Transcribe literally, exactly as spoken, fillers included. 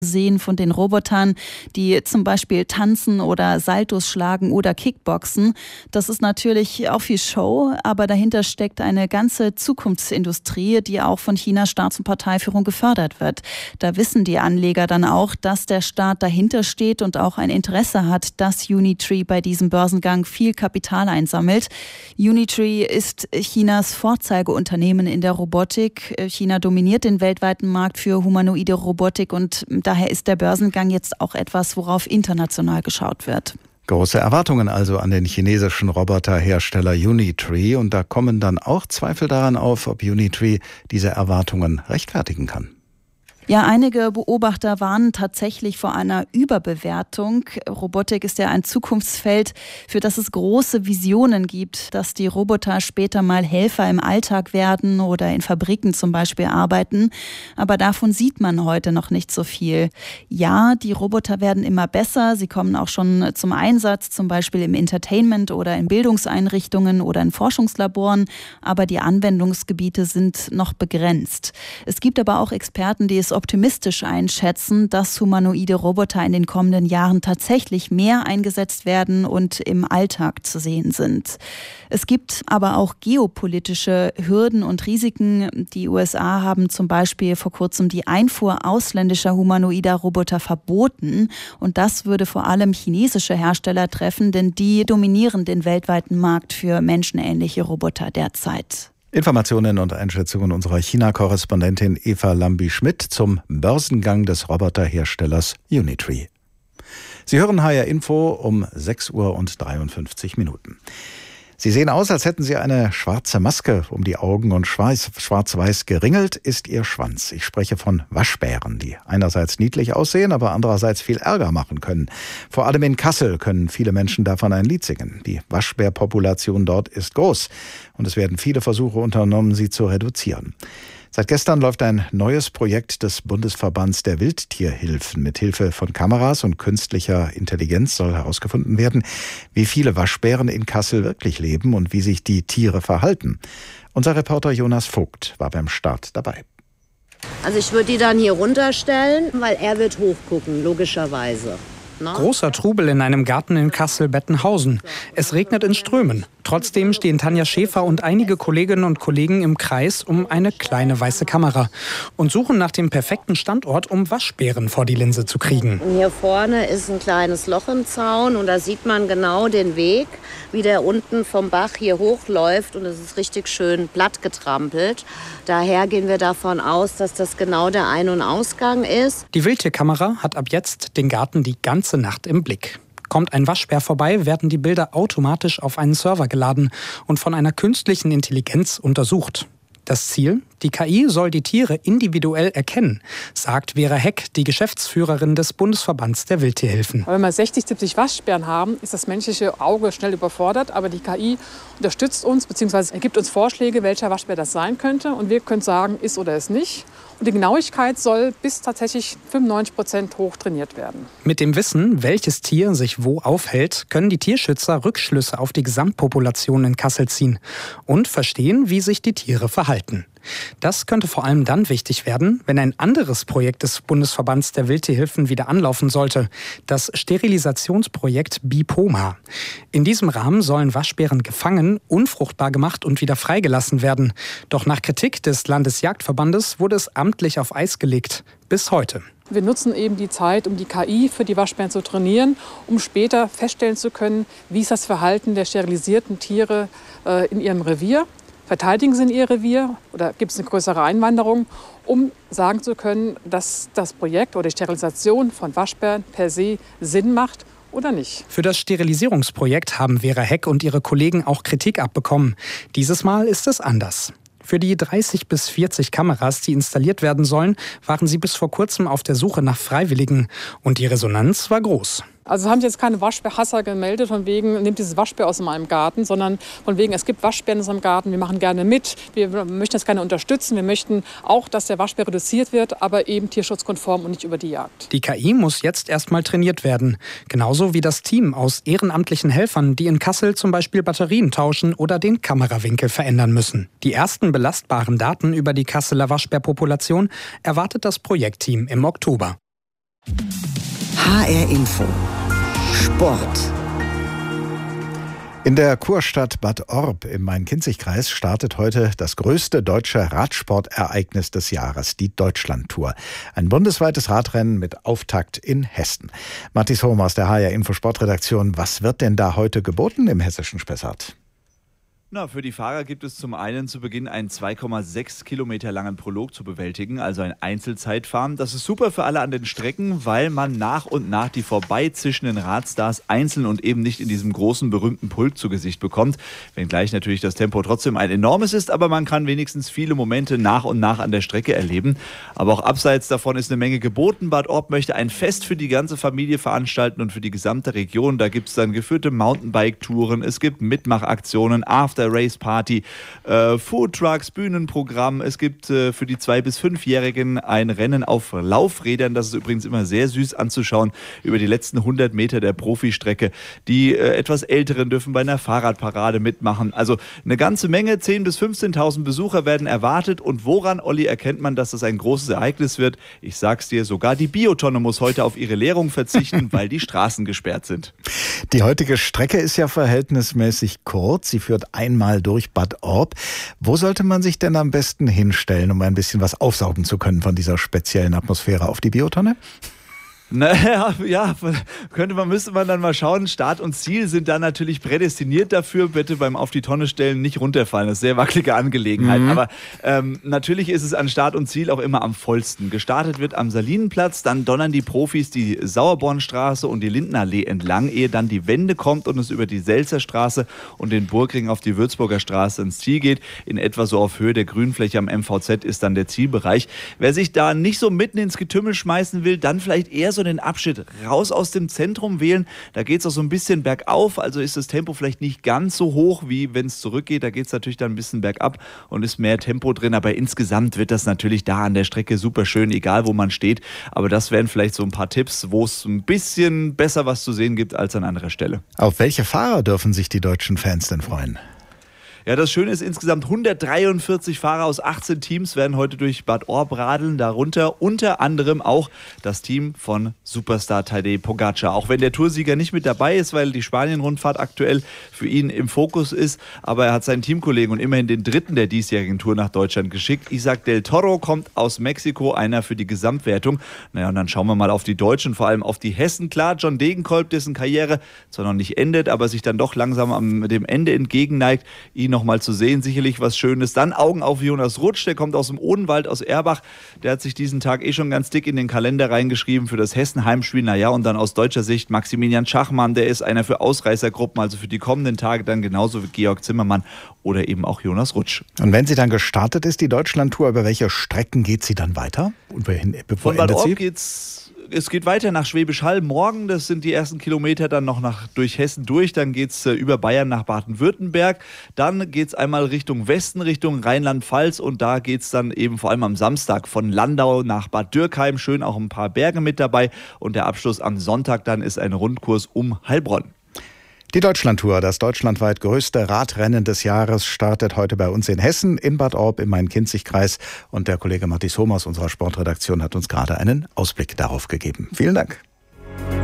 sehen von den Robotern, die zum Beispiel tanzen oder Saltos schlagen oder Kickboxen. Das ist natürlich auch viel Show, aber dahinter steckt eine ganze Zukunftsindustrie, die auch von Chinas Staats- und Parteiführung gefördert wird. Da wissen die Anleger dann auch, dass der Staat dahinter steht und auch ein Interesse hat, dass Unitree bei diesem Börsengang viel Kapital einsammelt. Unitree ist Chinas Vorzeigeunternehmen in der Robotik. China dominiert den weltweiten Markt für humanoide Robotik und daher ist der Börsengang jetzt auch etwas, worauf international geschaut wird. Große Erwartungen also an den chinesischen Roboterhersteller Unitree. Und da kommen dann auch Zweifel daran auf, ob Unitree diese Erwartungen rechtfertigen kann. Ja, einige Beobachter warnen tatsächlich vor einer Überbewertung. Robotik ist ja ein Zukunftsfeld, für das es große Visionen gibt, dass die Roboter später mal Helfer im Alltag werden oder in Fabriken zum Beispiel arbeiten. Aber davon sieht man heute noch nicht so viel. Ja, die Roboter werden immer besser. Sie kommen auch schon zum Einsatz, zum Beispiel im Entertainment oder in Bildungseinrichtungen oder in Forschungslaboren. Aber die Anwendungsgebiete sind noch begrenzt. Es gibt aber auch Experten, die es optimistisch einschätzen, dass humanoide Roboter in den kommenden Jahren tatsächlich mehr eingesetzt werden und im Alltag zu sehen sind. Es gibt aber auch geopolitische Hürden und Risiken. Die U S A haben zum Beispiel vor kurzem die Einfuhr ausländischer humanoider Roboter verboten. Und das würde vor allem chinesische Hersteller treffen, denn die dominieren den weltweiten Markt für menschenähnliche Roboter derzeit. Informationen und Einschätzungen unserer China-Korrespondentin Eva Lambi-Schmidt zum Börsengang des Roboterherstellers Unitree. Sie hören H R Info um sechs Uhr und dreiundfünfzig Minuten. Sie sehen aus, als hätten Sie eine schwarze Maske um die Augen und schwarz-weiß geringelt ist Ihr Schwanz. Ich spreche von Waschbären, die einerseits niedlich aussehen, aber andererseits viel Ärger machen können. Vor allem in Kassel können viele Menschen davon ein Lied singen. Die Waschbärpopulation dort ist groß und es werden viele Versuche unternommen, sie zu reduzieren. Seit gestern läuft ein neues Projekt des Bundesverbands der Wildtierhilfen. Mit Hilfe von Kameras und künstlicher Intelligenz soll herausgefunden werden, wie viele Waschbären in Kassel wirklich leben und wie sich die Tiere verhalten. Unser Reporter Jonas Vogt war beim Start dabei. Also ich würde die dann hier runterstellen, weil er wird hochgucken, logischerweise. Großer Trubel in einem Garten in Kassel-Bettenhausen. Es regnet in Strömen. Trotzdem stehen Tanja Schäfer und einige Kolleginnen und Kollegen im Kreis um eine kleine weiße Kamera und suchen nach dem perfekten Standort, um Waschbären vor die Linse zu kriegen. Und hier vorne ist ein kleines Loch im Zaun und da sieht man genau den Weg, wie der unten vom Bach hier hochläuft und es ist richtig schön platt getrampelt. Daher gehen wir davon aus, dass das genau der Ein- und Ausgang ist. Die Wildtierkamera hat ab jetzt den Garten die ganze Nacht im Blick. Kommt ein Waschbär vorbei, werden die Bilder automatisch auf einen Server geladen und von einer künstlichen Intelligenz untersucht. Das Ziel? Die K I soll die Tiere individuell erkennen, sagt Vera Heck, die Geschäftsführerin des Bundesverbands der Wildtierhilfen. Wenn wir sechzig, siebzig Waschbären haben, ist das menschliche Auge schnell überfordert. Aber die K I unterstützt uns bzw. ergibt uns Vorschläge, welcher Waschbär das sein könnte. Und wir können sagen, ist oder ist nicht. Und die Genauigkeit soll bis tatsächlich fünfundneunzig Prozent hoch trainiert werden. Mit dem Wissen, welches Tier sich wo aufhält, können die Tierschützer Rückschlüsse auf die Gesamtpopulation in Kassel ziehen und verstehen, wie sich die Tiere verhalten. Das könnte vor allem dann wichtig werden, wenn ein anderes Projekt des Bundesverbands der Wildtierhilfen wieder anlaufen sollte, das Sterilisationsprojekt BIPOMA. In diesem Rahmen sollen Waschbären gefangen, unfruchtbar gemacht und wieder freigelassen werden. Doch nach Kritik des Landesjagdverbandes wurde es amtlich auf Eis gelegt. Bis heute. Wir nutzen eben die Zeit, um die K I für die Waschbären zu trainieren, um später feststellen zu können, wie ist das Verhalten der sterilisierten Tiere äh, in ihrem Revier. Verteidigen sie in ihr Revier oder gibt es eine größere Einwanderung, um sagen zu können, dass das Projekt oder die Sterilisation von Waschbären per se Sinn macht oder nicht. Für das Sterilisierungsprojekt haben Vera Heck und ihre Kollegen auch Kritik abbekommen. Dieses Mal ist es anders. Für die dreißig bis vierzig Kameras, die installiert werden sollen, waren sie bis vor kurzem auf der Suche nach Freiwilligen. Und die Resonanz war groß. Also haben sich jetzt keine Waschbärhasser gemeldet, von wegen, nehmt dieses Waschbär aus meinem Garten, sondern von wegen, es gibt Waschbären in unserem Garten, wir machen gerne mit, wir möchten das gerne unterstützen, wir möchten auch, dass der Waschbär reduziert wird, aber eben tierschutzkonform und nicht über die Jagd. Die K I muss jetzt erstmal trainiert werden, genauso wie das Team aus ehrenamtlichen Helfern, die in Kassel zum Beispiel Batterien tauschen oder den Kamerawinkel verändern müssen. Die ersten belastbaren Daten über die Kasseler Waschbärpopulation erwartet das Projektteam im Oktober. H R Info Sport. In der Kurstadt Bad Orb im Main-Kinzig-Kreis startet heute das größte deutsche Radsportereignis des Jahres, die Deutschlandtour. Ein bundesweites Radrennen mit Auftakt in Hessen. Mathis Hohm aus der H R Info Sportredaktion. Was wird denn da heute geboten im hessischen Spessart? Na, für die Fahrer gibt es zum einen zu Beginn einen zwei Komma sechs Kilometer langen Prolog zu bewältigen, also ein Einzelzeitfahren. Das ist super für alle an den Strecken, weil man nach und nach die vorbeizischenden Radstars einzeln und eben nicht in diesem großen, berühmten Pulk zu Gesicht bekommt. Wenngleich natürlich das Tempo trotzdem ein enormes ist, aber man kann wenigstens viele Momente nach und nach an der Strecke erleben. Aber auch abseits davon ist eine Menge geboten. Bad Orb möchte ein Fest für die ganze Familie veranstalten und für die gesamte Region. Da gibt es dann geführte Mountainbike-Touren, es gibt Mitmachaktionen, After Race Party, äh, Foodtrucks, Bühnenprogramm. Es gibt äh, für die zwei- bis fünfjährigen ein Rennen auf Laufrädern. Das ist übrigens immer sehr süß anzuschauen über die letzten hundert Meter der Profistrecke. Die äh, etwas Älteren dürfen bei einer Fahrradparade mitmachen. Also eine ganze Menge, zehntausend bis fünfzehntausend Besucher werden erwartet. Und woran, Olli, erkennt man, dass das ein großes Ereignis wird? Ich sag's dir, sogar die Biotonne muss heute auf ihre Leerung verzichten, weil die Straßen gesperrt sind. Die heutige Strecke ist ja verhältnismäßig kurz. Sie führt einmal durch Bad Orb. Wo sollte man sich denn am besten hinstellen, um ein bisschen was aufsaugen zu können von dieser speziellen Atmosphäre auf die Biotonne? Naja, ja, könnte man, müsste man dann mal schauen. Start und Ziel sind dann natürlich prädestiniert dafür. Bitte beim Auf die Tonne stellen nicht runterfallen. Das ist eine sehr wackelige Angelegenheit. Mhm. Aber ähm, natürlich ist es an Start und Ziel auch immer am vollsten. Gestartet wird am Salinenplatz, dann donnern die Profis die Sauerbornstraße und die Lindenallee entlang, ehe dann die Wende kommt und es über die Selzerstraße und den Burgring auf die Würzburger Straße ins Ziel geht. In etwa so auf Höhe der Grünfläche am M V Z ist dann der Zielbereich. Wer sich da nicht so mitten ins Getümmel schmeißen will, dann vielleicht eher so den Abschnitt raus aus dem Zentrum wählen. Da geht es auch so ein bisschen bergauf, also ist das Tempo vielleicht nicht ganz so hoch, wie wenn es zurückgeht. Da geht es natürlich dann ein bisschen bergab und ist mehr Tempo drin, aber insgesamt wird das natürlich da an der Strecke super schön, egal wo man steht. Aber das wären vielleicht so ein paar Tipps, wo es ein bisschen besser was zu sehen gibt als an anderer Stelle. Auf welche Fahrer dürfen sich die deutschen Fans denn freuen? Ja, das Schöne ist, insgesamt hundertdreiundvierzig Fahrer aus achtzehn Teams werden heute durch Bad Orb radeln. Darunter unter anderem auch das Team von Superstar Tadej Pogacar. Auch wenn der Toursieger nicht mit dabei ist, weil die Spanien-Rundfahrt aktuell für ihn im Fokus ist. Aber er hat seinen Teamkollegen und immerhin den dritten der diesjährigen Tour nach Deutschland geschickt. Isaac del Toro kommt aus Mexiko, einer für die Gesamtwertung. Naja, und dann schauen wir mal auf die Deutschen, vor allem auf die Hessen. Klar, John Degenkolb, dessen Karriere zwar noch nicht endet, aber sich dann doch langsam am dem Ende entgegenneigt. Ihn noch mal zu sehen, sicherlich was Schönes. Dann Augen auf Jonas Rutsch, der kommt aus dem Odenwald, aus Erbach. Der hat sich diesen Tag eh schon ganz dick in den Kalender reingeschrieben für das Hessen-Heimspiel. Naja, und dann aus deutscher Sicht Maximilian Schachmann, der ist einer für Ausreißergruppen, also für die kommenden Tage dann genauso wie Georg Zimmermann oder eben auch Jonas Rutsch. Und wenn sie dann gestartet ist, die Deutschlandtour, über welche Strecken geht sie dann weiter? Und wohin, Von Bad Orb geht's Es geht weiter nach Schwäbisch Hall morgen, das sind die ersten Kilometer, dann noch nach, durch Hessen durch, dann geht es äh, über Bayern nach Baden-Württemberg, dann geht es einmal Richtung Westen, Richtung Rheinland-Pfalz und da geht es dann eben vor allem am Samstag von Landau nach Bad Dürkheim, schön auch ein paar Berge mit dabei und der Abschluss am Sonntag dann ist ein Rundkurs um Heilbronn. Die Deutschlandtour, das deutschlandweit größte Radrennen des Jahres, startet heute bei uns in Hessen, in Bad Orb im Main-Kinzig-Kreis. Und der Kollege Mathis Hohm aus unserer Sportredaktion hat uns gerade einen Ausblick darauf gegeben. Vielen Dank.